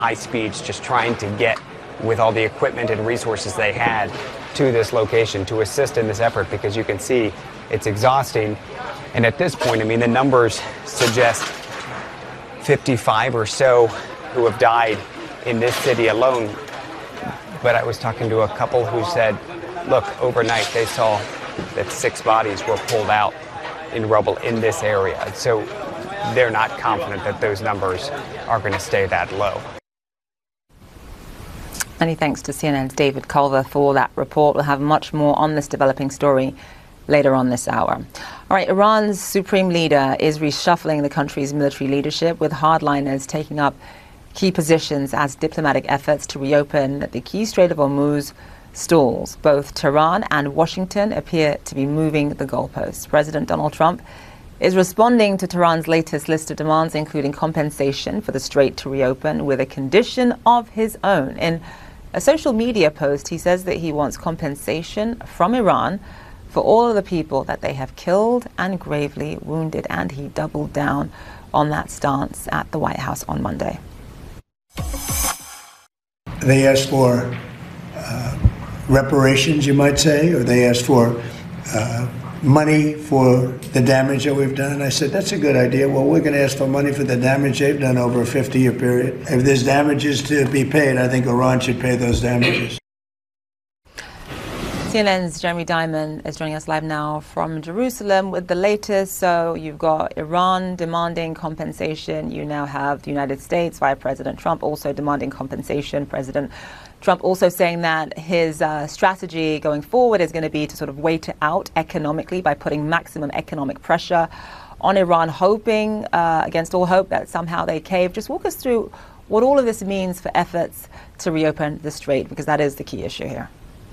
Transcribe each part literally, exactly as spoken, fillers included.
high speeds, just trying to get with all the equipment and resources they had to this location to assist in this effort, because you can see it's exhausting. And at this point, I mean, the numbers suggest fifty-five or so who have died in this city alone. But I was talking to a couple who said, look, overnight they saw that six bodies were pulled out in rubble in this area. So they're not confident that those numbers are going to stay that low. Many thanks to C N N's David Culver for that report. We'll have much more on this developing story later on this hour. All right, Iran's supreme leader is reshuffling the country's military leadership, with hardliners taking up key positions as diplomatic efforts to reopen the key Strait of Hormuz stalls. Both Tehran and Washington appear to be moving the goalposts. President Donald Trump is responding to Tehran's latest list of demands, including compensation for the strait to reopen, with a condition of his own. In a social media post, he says that he wants compensation from Iran for all of the people that they have killed and gravely wounded, and he doubled down on that stance at the White House on Monday. They asked for uh, reparations, you might say, or they asked for uh, money for the damage that we've done. I said, that's a good idea. Well, we're going to ask for money for the damage they've done over a fifty-year period. If there's damages to be paid, I think Iran should pay those damages. C N N's Jeremy Diamond is joining us live now from Jerusalem with the latest. So you've got Iran demanding compensation. You now have the United States via President Trump also demanding compensation. President Trump also saying that his uh, strategy going forward is going to be to sort of wait it out economically by putting maximum economic pressure on Iran, hoping uh, against all hope that somehow they cave. Just walk us through what all of this means for efforts to reopen the strait, because that is the key issue here.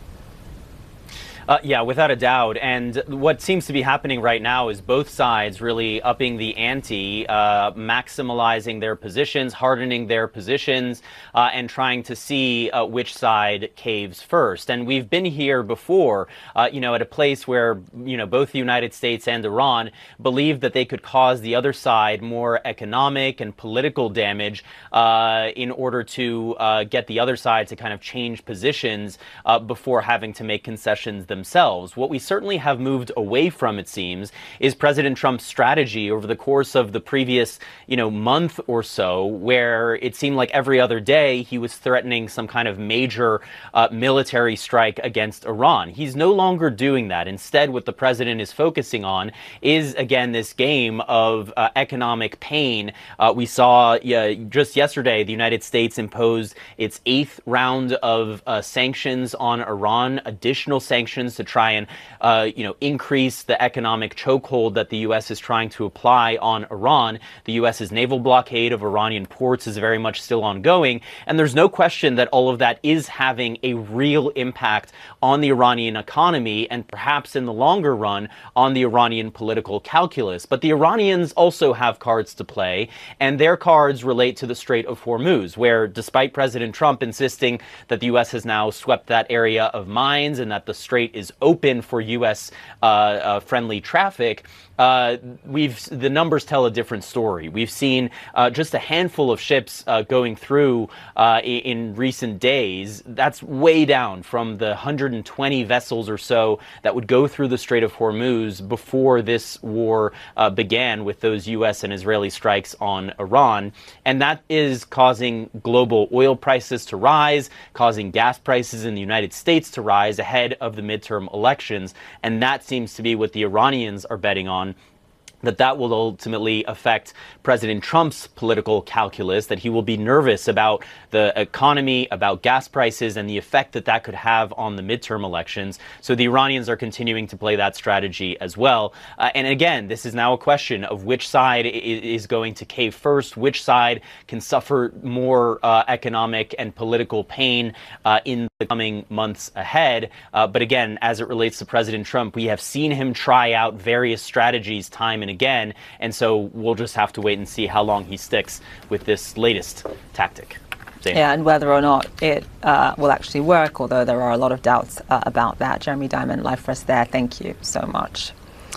Uh, yeah, without a doubt. And what seems to be happening right now is both sides really upping the ante, uh, maximalizing their positions, hardening their positions, uh, and trying to see uh, which side caves first. And we've been here before, uh, you know, at a place where, you know, both the United States and Iran believed that they could cause the other side more economic and political damage uh, in order to uh, get the other side to kind of change positions uh, before having to make concessions themselves. themselves. What we certainly have moved away from, it seems, is President Trump's strategy over the course of the previous, you know, month or so, where it seemed like every other day he was threatening some kind of major uh, military strike against Iran. He's no longer doing that. Instead, what the president is focusing on is, again, this game of uh, economic pain. Uh, we saw uh, just yesterday the United States imposed its eighth round of uh, sanctions on Iran, additional sanctions to try and, uh, you know, increase the economic chokehold that the U S is trying to apply on Iran. The U.S.'s naval blockade of Iranian ports is very much still ongoing, and there's no question that all of that is having a real impact on the Iranian economy and perhaps in the longer run on the Iranian political calculus. But the Iranians also have cards to play, and their cards relate to the Strait of Hormuz, where despite President Trump insisting that the U S has now swept that area of mines and that the strait is open for U S uh, uh, friendly traffic, uh, we've the numbers tell a different story. We've seen uh, just a handful of ships uh, going through uh, in, in recent days. That's way down from the one hundred twenty vessels or so that would go through the Strait of Hormuz before this war uh, began with those U S and Israeli strikes on Iran. And that is causing global oil prices to rise, causing gas prices in the United States to rise ahead of the midterm elections. And that seems to be what the Iranians are betting on, that that will ultimately affect President Trump's political calculus, that he will be nervous about the economy, about gas prices, and the effect that that could have on the midterm elections. So the Iranians are continuing to play that strategy as well. Uh, and again, this is now a question of which side is going to cave first, which side can suffer more uh, economic and political pain uh, in the coming months ahead. Uh, but again, as it relates to President Trump, we have seen him try out various strategies time and again, and so we'll just have to wait and see how long he sticks with this latest tactic. Zaina. Yeah, and whether or not it uh, will actually work, although there are a lot of doubts uh, about that. Jeremy Diamond, live for us there. Thank you so much.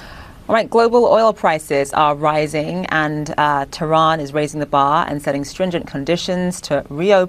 All right, global oil prices are rising, and uh, Tehran is raising the bar and setting stringent conditions to reopen